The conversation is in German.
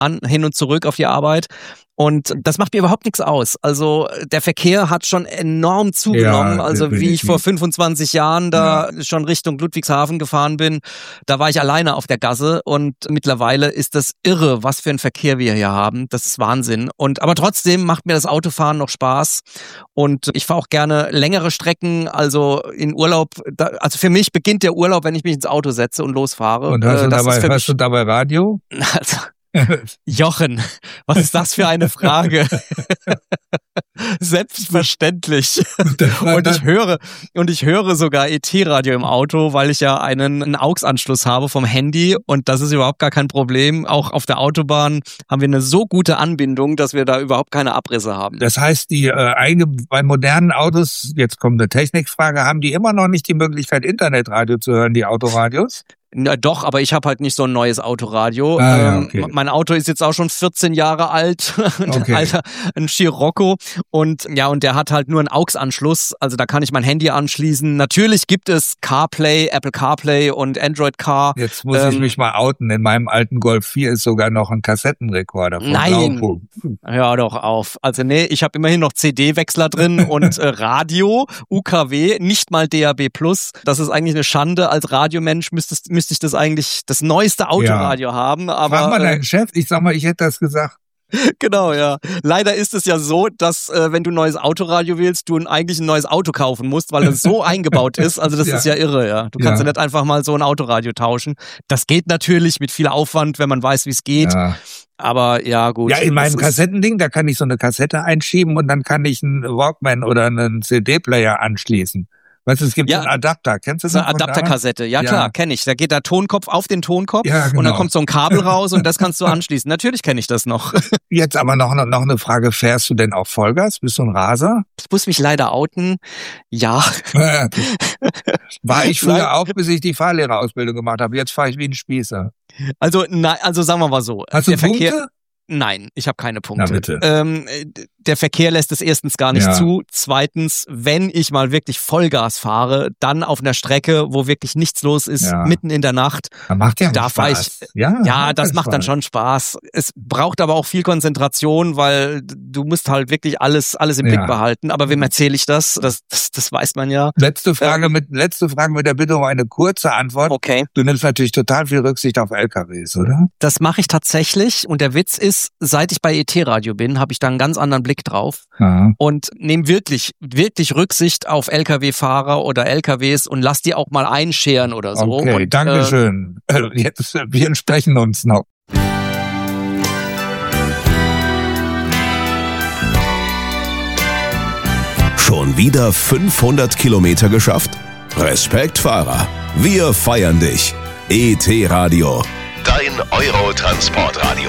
hin und zurück auf die Arbeit. Und das macht mir überhaupt nichts aus. Also der Verkehr hat schon enorm zugenommen. Ja, also wie ich vor 25 Jahren da schon Richtung Ludwigshafen gefahren bin, da war ich alleine auf der Gasse und mittlerweile ist das irre, was für ein Verkehr wir hier haben. Das ist Wahnsinn. Aber trotzdem macht mir das Autofahren noch Spaß und ich fahre auch gerne längere Strecken. Also in Urlaub, also für mich beginnt der Urlaub, wenn ich mich ins Auto setze und losfahre. Und hast du dabei Radio? Also, Jochen, was ist das für eine Frage? Selbstverständlich. Und ich höre sogar ET-Radio im Auto, weil ich ja einen AUX-Anschluss habe vom Handy und das ist überhaupt gar kein Problem. Auch auf der Autobahn haben wir eine so gute Anbindung, dass wir da überhaupt keine Abrisse haben. Das heißt, bei modernen Autos, jetzt kommt eine Technikfrage, haben die immer noch nicht die Möglichkeit, Internetradio zu hören, die Autoradios? Na doch, aber ich habe halt nicht so ein neues Autoradio. Okay. Mein Auto ist jetzt auch schon 14 Jahre alt, ein Scirocco und der hat halt nur einen AUX-Anschluss, also da kann ich mein Handy anschließen. Natürlich gibt es CarPlay, Apple CarPlay und Android Car. Jetzt muss ich mich mal outen, in meinem alten Golf 4 ist sogar noch ein Kassettenrekorder von Nein, hör doch auf. Also nee, ich habe immerhin noch CD-Wechsler drin und Radio, UKW, nicht mal DAB+. Das ist eigentlich eine Schande. Als Radiomensch müsste ich das eigentlich das neueste Autoradio haben. Aber frag mal deinen Chef, ich sag mal, ich hätte das gesagt. Genau, ja. Leider ist es ja so, dass wenn du ein neues Autoradio willst, du eigentlich ein neues Auto kaufen musst, weil es so eingebaut ist. Also das ist ja irre, ja. Du kannst ja nicht einfach mal so ein Autoradio tauschen. Das geht natürlich mit viel Aufwand, wenn man weiß, wie es geht. Ja. Aber ja, gut. Ja, in meinem Kassettending, da kann ich so eine Kassette einschieben und dann kann ich einen Walkman oder einen CD-Player anschließen. Weißt du, es gibt einen Adapter, kennst du das? Eine Adapterkassette, ja klar, kenne ich. Da geht der Tonkopf auf den Tonkopf genau. Und dann kommt so ein Kabel raus und das kannst du anschließen. Natürlich kenne ich das noch. Jetzt aber noch eine Frage, fährst du denn auch Vollgas? Bist du ein Raser? Ich muss mich leider outen, ja. War ich früher auch, bis ich die Fahrlehrerausbildung gemacht habe. Jetzt fahre ich wie ein Spießer. Also sagen wir mal so. Hast du Punkte? Nein, ich habe keine Punkte. Na bitte. Der Verkehr lässt es erstens gar nicht zu. Zweitens, wenn ich mal wirklich Vollgas fahre, dann auf einer Strecke, wo wirklich nichts los ist, mitten in der Nacht. Das macht ja da Spaß. Das macht dann schon Spaß. Es braucht aber auch viel Konzentration, weil du musst halt wirklich alles im Blick behalten. Aber wem erzähle ich das? Das weiß man ja. Letzte Frage mit der Bitte um eine kurze Antwort. Okay. Du nimmst natürlich total viel Rücksicht auf LKWs, oder? Das mache ich tatsächlich. Und der Witz ist, seit ich bei ET-Radio bin, habe ich da einen ganz anderen Blick drauf und nehme wirklich Rücksicht auf LKW-Fahrer oder LKWs und lass die auch mal einscheren oder so. Okay, danke schön. Jetzt, wir entsprechen uns noch. Schon wieder 500 Kilometer geschafft? Respekt, Fahrer. Wir feiern dich. ET-Radio. Dein Eurotransportradio.